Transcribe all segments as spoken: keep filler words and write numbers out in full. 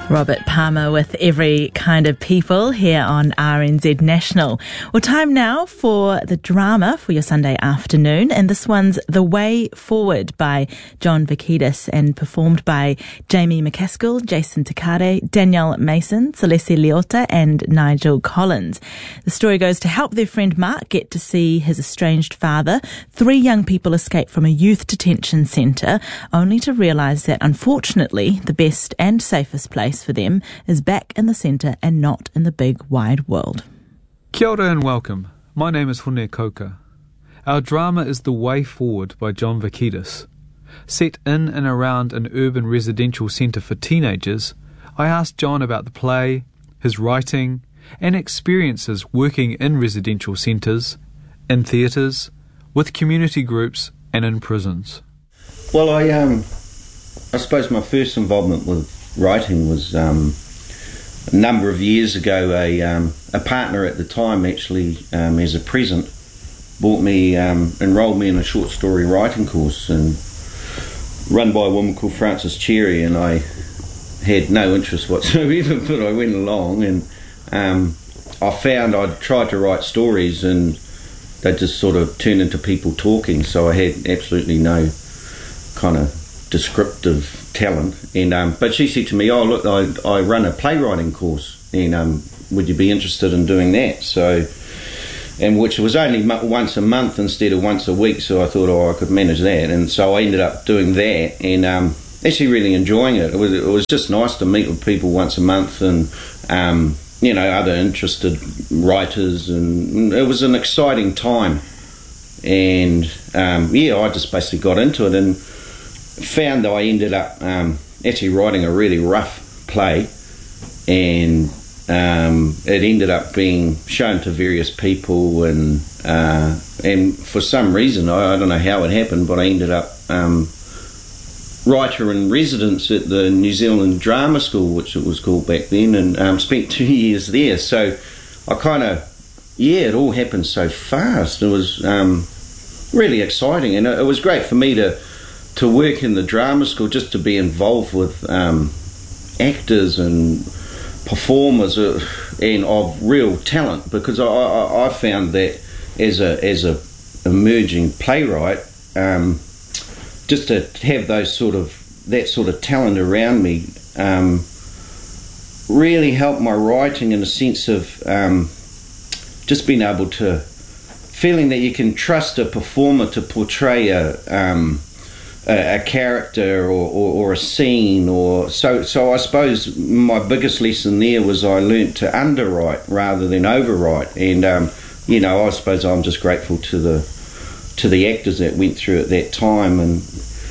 Robert Palmer with Every Kind of People here on R N Z National. Well, time now for the drama for your Sunday afternoon, and this one's The Way Forward by John Vakidis and performed by Jamie McCaskill, Jason Takare, Danielle Mason, Celeste Leota and Nigel Collins. The story goes to help their friend Mark get to see his estranged father. Three young people escape from a youth detention centre, only to realise that unfortunately the best and safest place for them is back in the centre and not in the big wide world. Kia ora and welcome. My name is Hone Koka. Our drama is The Way Forward by John Vakidis. Set in and around an urban residential centre for teenagers, I asked John about the play, his writing, and experiences working in residential centres, in theatres, with community groups and in prisons. Well, I um, I suppose my first involvement with writing was um, a number of years ago. A um, a partner at the time, actually, um, as a present, bought me, um, enrolled me in a short story writing course, and run by a woman called Frances Cherry, and I had no interest whatsoever, but I went along, and um, I found I'd tried to write stories, and they just sort of turned into people talking, so I had absolutely no kind of descriptive talent. And um, but she said to me, oh look, I, I run a playwriting course, and um, would you be interested in doing that? So, and which was only mo- once a month instead of once a week, so I thought, oh, I could manage that, and so I ended up doing that, and um, actually really enjoying it. It was, it was just nice to meet with people once a month, and um, you know, other interested writers, and it was an exciting time. And um, yeah, I just basically got into it, and found that I ended up um, actually writing a really rough play, and um, it ended up being shown to various people, and uh, and for some reason, I, I don't know how it happened, but I ended up um, writer in residence at the New Zealand Drama School, which it was called back then, and um, spent two years there. So I kind of, yeah, it all happened so fast. It was um, really exciting, and it, it was great for me to to work in the drama school, just to be involved with um, actors and performers uh, and of real talent, because I, I, I found that as a as a emerging playwright, um, just to have those sort of that sort of talent around me um, really helped my writing, in a sense of um, just being able to feeling that you can trust a performer to portray a um, A, a character or, or, or a scene, or so. So I suppose my biggest lesson there was I learnt to underwrite rather than overwrite, and um, you know, I suppose I'm just grateful to the to the actors that went through at that time. And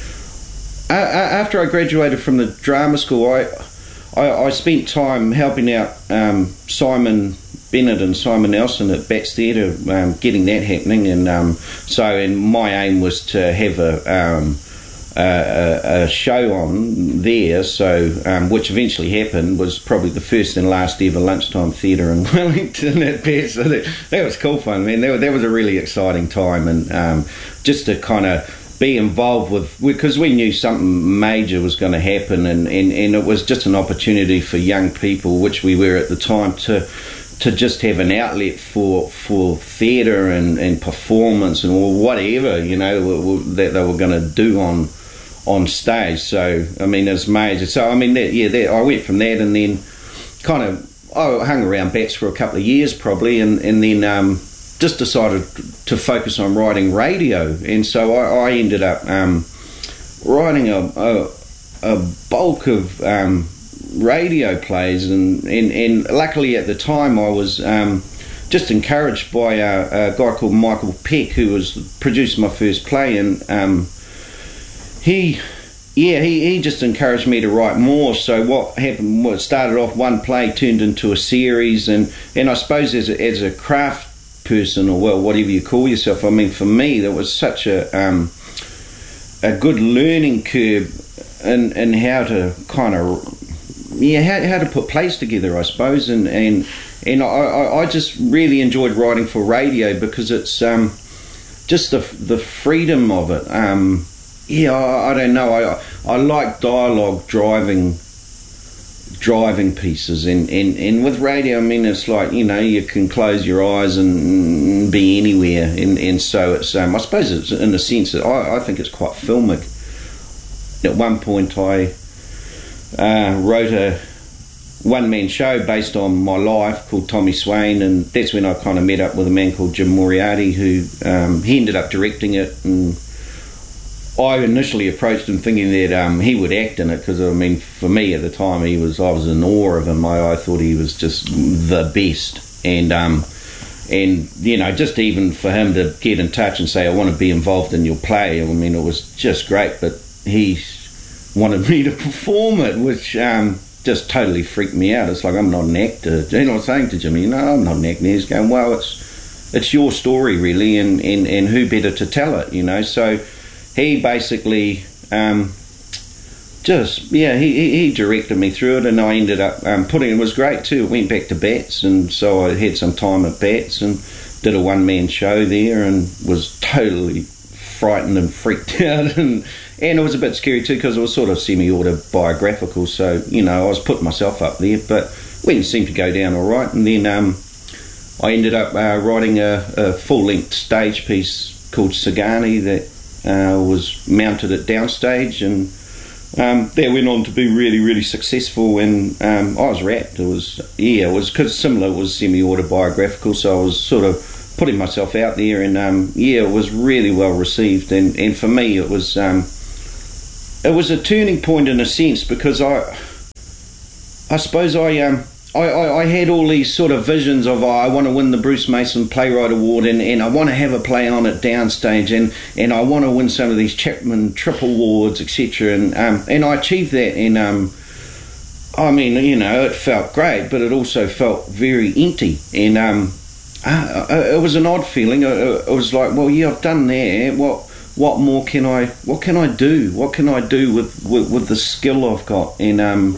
uh, after I graduated from the drama school, I I, I spent time helping out um, Simon Bennett and Simon Nelson at Bats Theatre, um, getting that happening, and um, so and my aim was to have a um, Uh, a, a show on there, so um, which eventually happened, was probably the first and last ever lunchtime theatre in Wellington at Bats. So that, that was cool fun, man. That, that was a really exciting time, and um, just to kind of be involved with, because we knew something major was going to happen, and, and, and it was just an opportunity for young people, which we were at the time, to to just have an outlet for for theatre and, and performance and whatever, you know, that they were going to do on on stage. So I mean, it's major. So I mean, that, yeah, that, I went from that, and then kind of I hung around Bats for a couple of years probably, and and then um, just decided to focus on writing radio, and so I, I ended up um, writing a, a a bulk of um, radio plays, and, and and luckily at the time I was um, just encouraged by a, a guy called Michael Peck, who was produced my first play, and um, He, yeah, he, he just encouraged me to write more. So what happened? What started off one play turned into a series, and, and I suppose as a, as a craft person, or well, whatever you call yourself, I mean, for me, that was such a um, a good learning curve in in how to kind of yeah how how to put plays together, I suppose, and and and I I just really enjoyed writing for radio, because it's um just the the freedom of it. Um, Yeah, I, I don't know. I I like dialogue driving driving pieces, and, and, and with radio, I mean, it's like, you know, you can close your eyes and be anywhere, and, and so it's um, I suppose it's in a sense that I, I think it's quite filmic. At one point I uh, wrote a one-man show based on my life called Tommy Swain, and that's when I kind of met up with a man called Jim Moriarty, who um, he ended up directing it, and I initially approached him thinking that um, he would act in it, because I mean, for me at the time, he was I was in awe of him. I, I thought he was just the best, and um, and you know, just even for him to get in touch and say, I want to be involved in your play, I mean, it was just great. But he wanted me to perform it, which um, just totally freaked me out. It's like, I'm not an actor. You know, I was saying to Jimmy, no, I'm not an actor. He's going, well, it's it's your story really, and, and, and who better to tell it, you know? So he basically um, just, yeah, he, he directed me through it, and I ended up um, putting, it was great too. It went back to Bats, and so I had some time at Bats and did a one-man show there, and was totally frightened and freaked out, and and it was a bit scary too, because it was sort of semi-autobiographical, so, you know, I was putting myself up there, but we seemed to go down all right. And then um, I ended up uh, writing a, a full-length stage piece called Sagani that uh, was mounted at Downstage, and um, that went on to be really, really successful, and um, I was wrapped. It was, yeah, it was, because similar, it was semi-autobiographical, so I was sort of putting myself out there, and um, yeah, it was really well received, and, and for me it was um, it was a turning point in a sense, because I I suppose I um I, I, I had all these sort of visions of, oh, I want to win the Bruce Mason Playwright Award, and, and I want to have a play on at Downstage, and, and I want to win some of these Chapman Triple Awards, et cetera. And um, and I achieved that, and um, I mean, you know, it felt great, but it also felt very empty, and um. Uh, it was an odd feeling. It was like, well, yeah, I've done that. What, what more can I? What can I do? What can I do with, with, with the skill I've got? And um,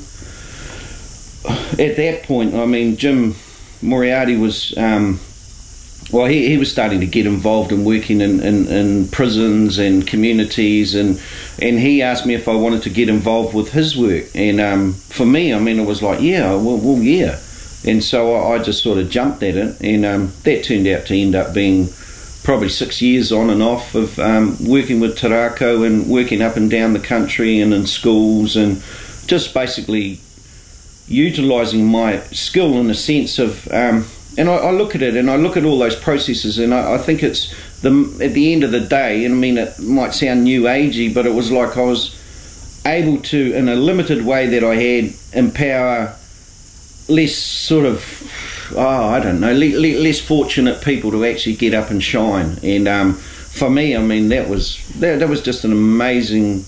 at that point, I mean, Jim Moriarty was, um, well, he, he was starting to get involved in working in, in, in prisons and communities, and and he asked me if I wanted to get involved with his work. And um, for me, I mean, it was like, yeah, well, well yeah. And so I, I just sort of jumped at it, and um, that turned out to end up being probably six years on and off of um, working with Te Rākau and working up and down the country and in schools, and just basically utilising my skill in a sense of, um, and I, I look at it and I look at all those processes, and I, I think it's, the at the end of the day, and I mean, it might sound new agey, but it was like I was able to, in a limited way that I had, empower less sort of, oh, I don't know, le- le- less fortunate people to actually get up and shine. And um, for me, I mean, that was that, that was just an amazing,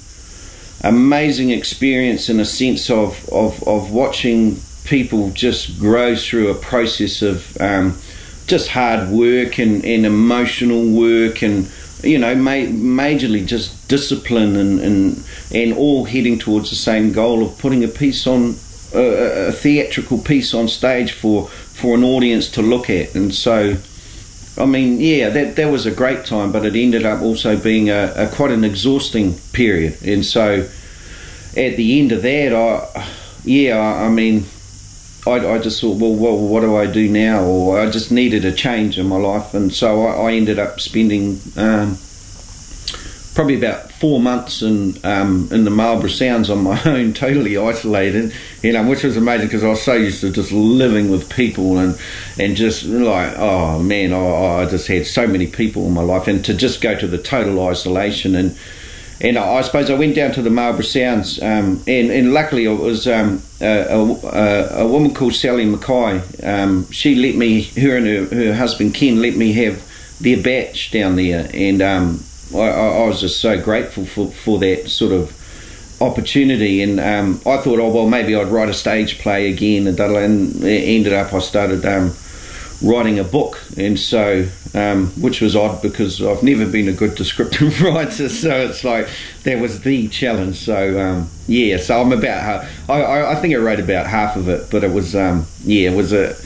amazing experience, in a sense of, of, of watching people just grow through a process of um, just hard work and, and emotional work, and, you know, ma- majorly just discipline, and, and, and all heading towards the same goal of putting a piece on, A, a theatrical piece on stage for, for an audience to look at. And so, I mean, yeah, that that was a great time, but it ended up also being a, a quite an exhausting period. And so, at the end of that, I, yeah, I, I mean, I, I just thought, well, well, what do I do now? Or I just needed a change in my life, and so I, I ended up spending um, probably about four months in um, in the Marlborough Sounds on my own, totally isolated, you know, which was amazing, because I was so used to just living with people, and and just like, oh man, I, I just had so many people in my life, and to just go to the total isolation. And and I suppose I went down to the Marlborough Sounds, um, and, and luckily it was um, a, a, a woman called Sally Mackay. Um, she let me, her and her, her husband Ken let me have their batch down there, and um, I, I was just so grateful for, for that sort of opportunity. And um, I thought, oh well, maybe I'd write a stage play again, and, and it ended up I started um, writing a book, and so um, which was odd, because I've never been a good descriptive writer, so it's like that was the challenge. So um, yeah, so I'm about half, I, I think I wrote about half of it, but it was um, yeah, it was a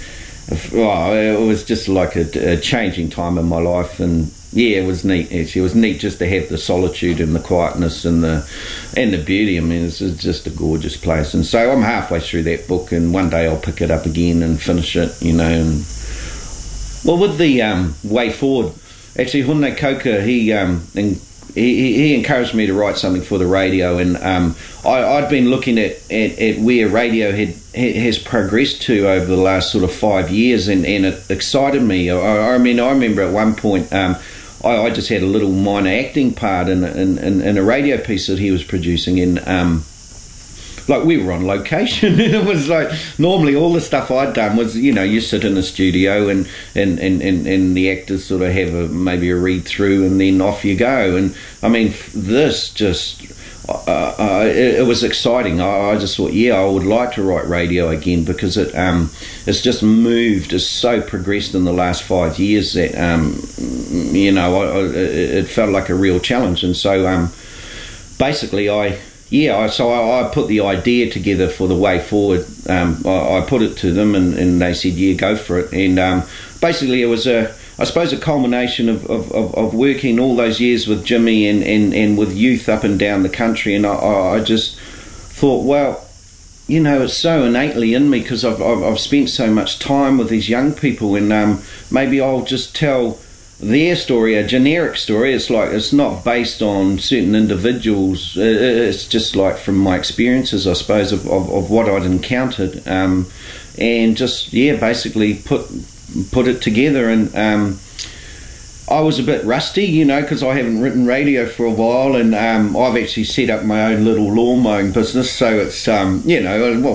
well, it was just like a, a changing time in my life, and yeah, it was neat. Actually, it was neat just to have the solitude and the quietness and the and the beauty. I mean, it's, it's just a gorgeous place. And so I'm halfway through that book, and one day I'll pick it up again and finish it. You know, and well, with the um, way forward, actually, Hone Koka, he um, and He, he encouraged me to write something for the radio, and um, I, I'd been looking at, at, at where radio had, has progressed to over the last sort of five years, and, and it excited me. I, I mean, I remember at one point um, I, I just had a little minor acting part in, in, in, in a radio piece that he was producing, and um, like we were on location, and it was like normally all the stuff I'd done was, you know, you sit in the studio and and, and, and, and the actors sort of have a, maybe a read through, and then off you go. And I mean, this just uh, uh, it, it was exciting. I, I just thought, yeah, I would like to write radio again, because it um it's just moved, it's so progressed in the last five years that um you know I, I, it felt like a real challenge. And so um basically I. Yeah, so I, I put the idea together for the way forward. Um, I, I put it to them, and, and they said, yeah, go for it. And um, basically it was, a, I suppose, a culmination of, of, of working all those years with Jimmy and, and, and with youth up and down the country. And I, I just thought, well, you know, it's so innately in me, because I've, I've, I've spent so much time with these young people, and um, maybe I'll just tell their story, a generic story. It's like, it's not based on certain individuals, it's just like from my experiences, I suppose, of, of, of what I'd encountered, um, and just, yeah, basically put put it together. And um, I was a bit rusty, you know, because I haven't written radio for a while, and um, I've actually set up my own little lawn mowing business, so it's, um, you know, well,